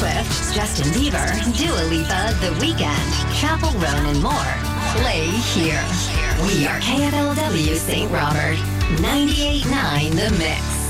Swift, Justin Bieber, Dua Lipa, The Weeknd, Chappell Roan, and more. Play here. We are KFLW St. Robert, 98.9 The Mix.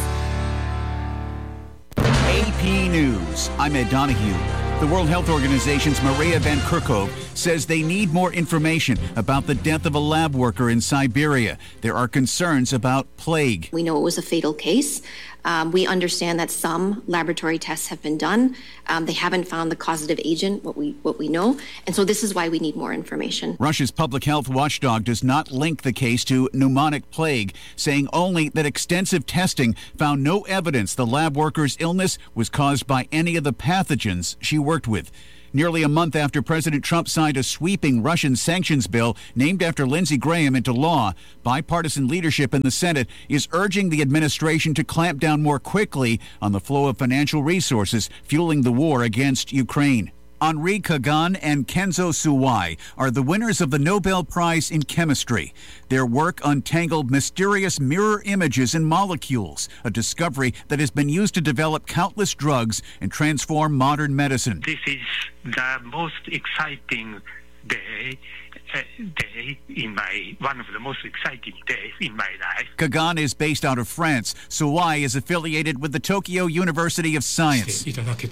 AP News. I'm Ed Donahue. The World Health Organization's Maria Van Kerkhove says they need more information about the death of a lab worker in Siberia. There are concerns about plague. We know it was a fatal case. We understand that some laboratory tests have been done. They haven't found the causative agent, what we know. And so this is why we need more information. Russia's public health watchdog does not link the case to pneumonic plague, saying only that extensive testing found no evidence the lab worker's illness was caused by any of the pathogens she worked with. Nearly a month after President Trump signed a sweeping Russian sanctions bill named after Lindsey Graham into law, bipartisan leadership in the Senate is urging the administration to clamp down more quickly on the flow of financial resources fueling the war against Ukraine. Henri Kagan and Kenzo Suwai are the winners of the Nobel Prize in Chemistry. Their work untangled mysterious mirror images in molecules, a discovery that has been used to develop countless drugs and transform modern medicine. This is the most exciting day in one of the most exciting days in my life. Kagan is based out of France. Suwai is affiliated with the Tokyo University of Science.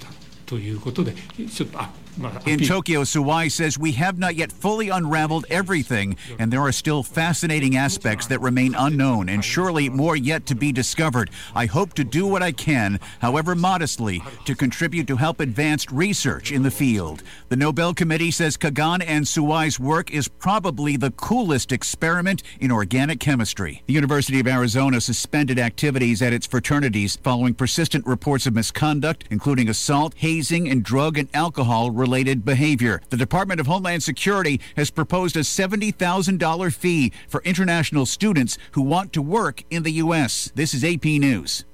In Tokyo, Suwai says we have not yet fully unraveled everything, and there are still fascinating aspects that remain unknown, and surely more yet to be discovered. I hope to do what I can, however modestly, to contribute to help advance research in the field. The Nobel Committee says Kagan and Suwai's work is probably the coolest experiment in organic chemistry. The University of Arizona suspended activities at its fraternities following persistent reports of misconduct, including assault, hazing, and drug and alcohol-related behavior. The Department of Homeland Security has proposed a $70,000 fee for international students who want to work in the U.S. This is AP News.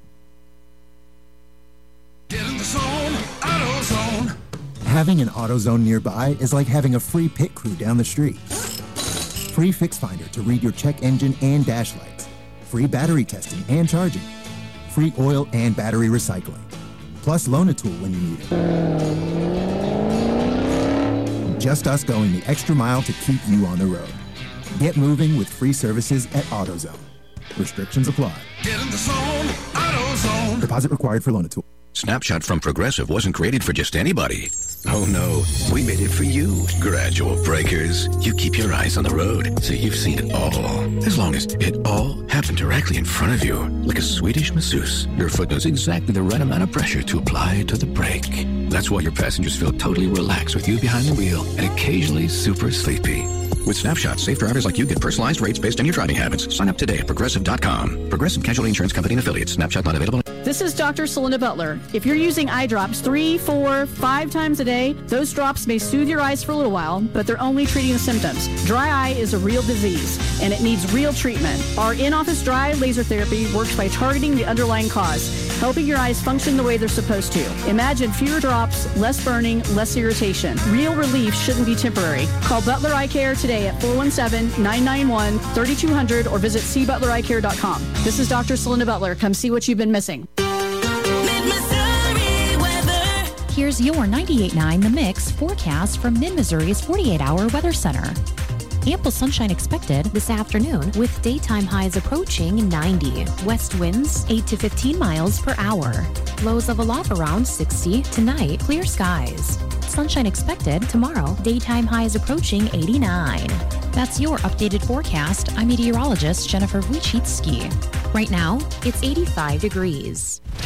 Get in the zone, AutoZone. Having an AutoZone nearby is like having a free pit crew down the street. Free Fix Finder to read your check engine and dash lights. Free battery testing and charging. Free oil and battery recycling. Plus Loan-A-Tool when you need it. Just us going the extra mile to keep you on the road. Get moving with free services at AutoZone. Restrictions apply. Get in the zone, AutoZone. Deposit required for Loan-A-Tool. Snapshot from Progressive wasn't created for just anybody. Oh no, we made it for you. Gradual breakers. You keep your eyes on the road, so you've seen it all. As long as it all happened directly in front of you, like a Swedish masseuse, your foot knows exactly the right amount of pressure to apply to the brake. That's why your passengers feel totally relaxed with you behind the wheel and occasionally super sleepy. With Snapshot, safe drivers like you get personalized rates based on your driving habits. Sign up today at Progressive.com. Progressive Casualty Insurance Company and Affiliates. Snapshot not available. This is Dr. Celinda Butler. If you're using eye drops 3, 4, 5 times a day, those drops may soothe your eyes for a little while, but they're only treating the symptoms. Dry eye is a real disease, and it needs real treatment. Our in-office dry laser therapy works by targeting the underlying cause, helping your eyes function the way they're supposed to. Imagine fewer drops, less burning, less irritation. Real relief shouldn't be temporary. Call Butler Eye Care today at 417-991-3200 or visit cbutlereyecare.com. This is Dr. Celinda Butler. Come see what you've been missing. Here's your 98.9 The Mix forecast from Mid-Missouri's 48-hour weather center. Ample sunshine expected this afternoon with daytime highs approaching 90. West winds 8 to 15 miles per hour. Lows level off around 60. Tonight, clear skies. Sunshine expected tomorrow. Daytime highs approaching 89. That's your updated forecast. I'm meteorologist Jennifer Wojcicki. Right now, it's 85 degrees.